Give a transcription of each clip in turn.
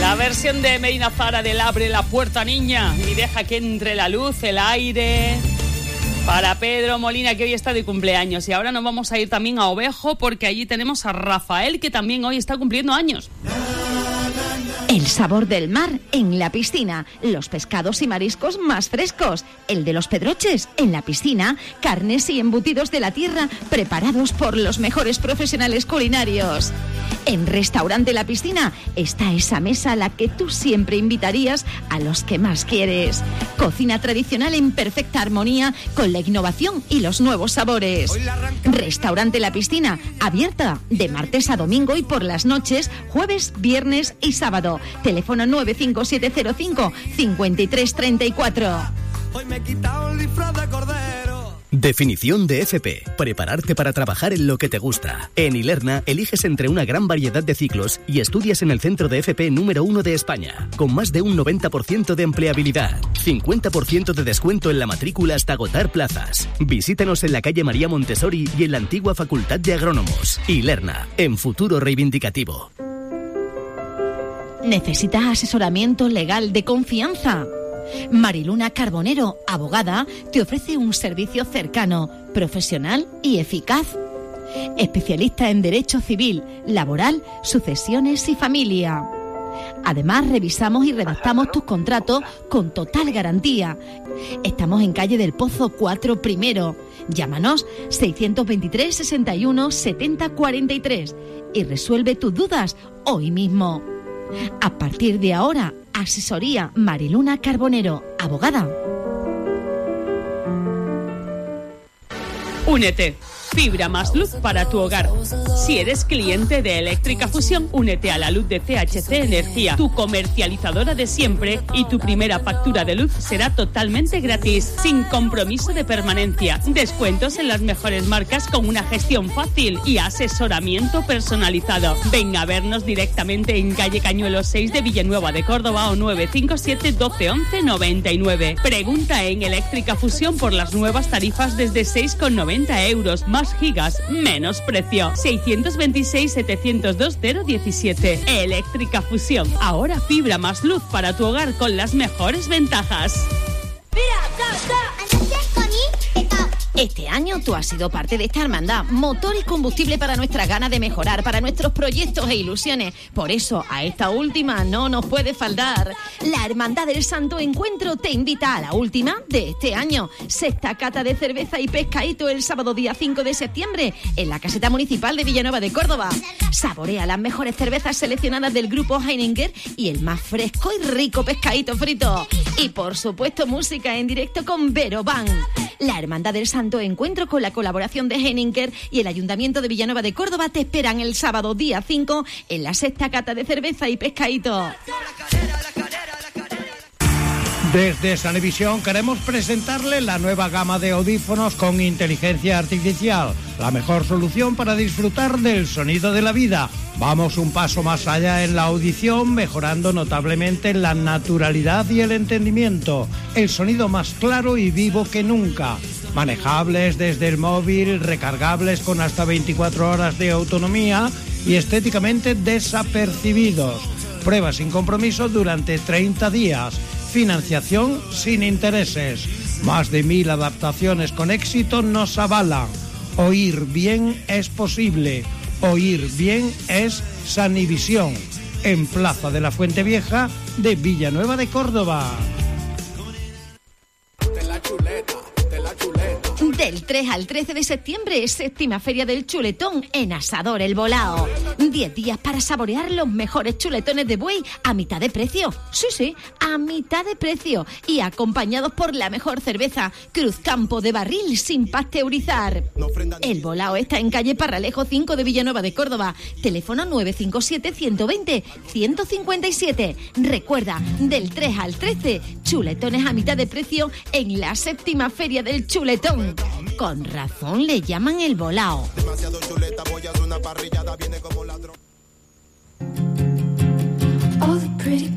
La versión de Medina Zara del Abre la puerta, niña, y deja que entre la luz, el aire. Para Pedro Molina, que hoy está de cumpleaños. Y ahora nos vamos a ir también a Ovejo, porque allí tenemos a Rafael, que también hoy está cumpliendo años. El sabor del mar en la piscina, los pescados y mariscos más frescos, el de los pedroches en la piscina, carnes y embutidos de la tierra preparados por los mejores profesionales culinarios. En Restaurante La Piscina está esa mesa a la que tú siempre invitarías a los que más quieres. Cocina tradicional en perfecta armonía con la innovación y los nuevos sabores. Restaurante La Piscina, abierta de martes a domingo y por las noches, jueves, viernes y sábado. Teléfono 95705 5334. Hoy me he quitado el disfraz de cordero. Definición de FP. Prepararte para trabajar en lo que te gusta. En Ilerna eliges entre una gran variedad de ciclos y estudias en el centro de FP número 1 de España, con más de un 90% de empleabilidad, 50% de descuento en la matrícula hasta agotar plazas. Visítanos en la calle María Montessori y en la antigua Facultad de Agrónomos. Ilerna, en futuro reivindicativo. ¿Necesitas asesoramiento legal de confianza? Mariluna Carbonero, abogada, te ofrece un servicio cercano, profesional y eficaz. Especialista en derecho civil, laboral, sucesiones y familia. Además, revisamos y redactamos tus contratos con total garantía. Estamos en calle del Pozo 4 Primero. Llámanos 623 61 70 43 y resuelve tus dudas hoy mismo. A partir de ahora, asesoría Mariluna Carbonero, abogada. Únete. Fibra más luz para tu hogar. Si eres cliente de Eléctrica Fusión, únete a la luz de CHC Energía, tu comercializadora de siempre, y tu primera factura de luz será totalmente gratis, sin compromiso de permanencia. Descuentos en las mejores marcas con una gestión fácil y asesoramiento personalizado. Ven a vernos directamente en calle Cañuelos 6 de Villanueva de Córdoba o 957 12 11 99. Pregunta en Eléctrica Fusión por las nuevas tarifas desde 6,90 euros. Más gigas, menos precio. 626 702 017. Eléctrica Fusión. Ahora fibra más luz para tu hogar con las mejores ventajas. Este año tú has sido parte de esta hermandad, motor y combustible para nuestras ganas de mejorar, para nuestros proyectos e ilusiones. Por eso, a esta última no nos puede faltar. La Hermandad del Santo Encuentro te invita a la última de este año. Sexta cata de cerveza y pescadito el sábado día 5 de septiembre en la caseta municipal de Villanueva de Córdoba. Saborea las mejores cervezas seleccionadas del grupo Heineken y el más fresco y rico pescadito frito. Y por supuesto, música en directo con Vero Band. La Hermandad del Santo Encuentro, con la colaboración de Heineken y el Ayuntamiento de Villanueva de Córdoba, te esperan el sábado día 5 en la sexta cata de cerveza y pescadito. Desde Sanevisión queremos presentarle la nueva gama de audífonos con inteligencia artificial, la mejor solución para disfrutar del sonido de la vida. Vamos un paso más allá en la audición, mejorando notablemente la naturalidad y el entendimiento, el sonido más claro y vivo que nunca. Manejables desde el móvil, recargables con hasta 24 horas de autonomía y estéticamente desapercibidos. Prueba sin compromiso durante 30 días. Financiación sin intereses. Más de 1000 adaptaciones con éxito nos avalan. Oír bien es posible. Oír bien es Sanivisión. En Plaza de la Fuente Vieja de Villanueva de Córdoba. Del 3 al 13 de septiembre, séptima feria del chuletón en Asador El Bolao. 10 días para saborear los mejores chuletones de buey a mitad de precio. Sí, a mitad de precio. Y acompañados por la mejor cerveza, Cruzcampo de barril sin pasteurizar. El Bolao está en calle Parralejo 5 de Villanueva de Córdoba. Teléfono 957 120 157. Recuerda, del 3 al 13, chuletones a mitad de precio en la séptima feria del chuletón. Con razón le llaman El Bolao. Demasiado chuleta, voy a hacer una parrillada, viene como ladrón. All the pretty girls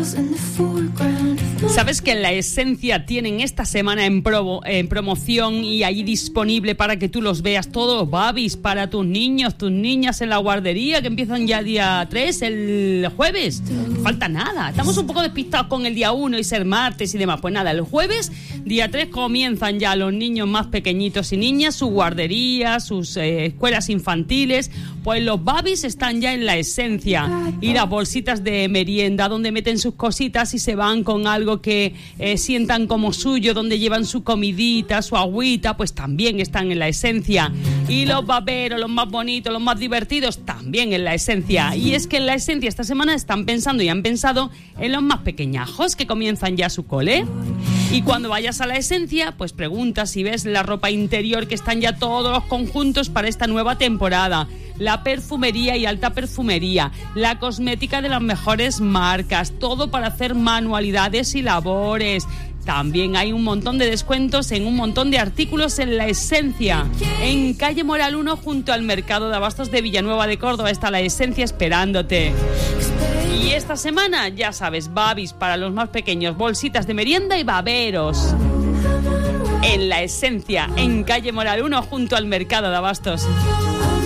¿Sabes que en La Esencia tienen esta semana en promoción y ahí disponible para que tú los veas todos los babis para tus niños, tus niñas en la guardería, que empiezan ya día 3, el jueves? No falta nada. Estamos un poco despistados con el día 1 y ser martes y demás. Pues nada, el jueves, día 3, comienzan ya los niños más pequeñitos y niñas, su guardería, sus escuelas infantiles. Pues los babis están ya en La Esencia. Y las bolsitas de merienda, donde meten sus cositas y se van con algo que sientan como suyo, donde llevan su comidita, su agüita, pues también están en La Esencia. Y los baberos, los más bonitos, los más divertidos, también en La Esencia. Y es que en La Esencia esta semana están pensando y han pensado en los más pequeñajos que comienzan ya su cole. Y cuando vayas a La Esencia, pues pregunta si ves la ropa interior, que están ya todos los conjuntos para esta nueva temporada. La perfumería y alta perfumería, la cosmética de las mejores marcas, todo para hacer manualidades y labores. También hay un montón de descuentos en un montón de artículos en La Esencia. En calle Moral 1, junto al Mercado de Abastos de Villanueva de Córdoba, está La Esencia esperándote. Y esta semana, ya sabes, babis para los más pequeños, bolsitas de merienda y baberos. En La Esencia, en calle Moral 1, junto al Mercado de Abastos.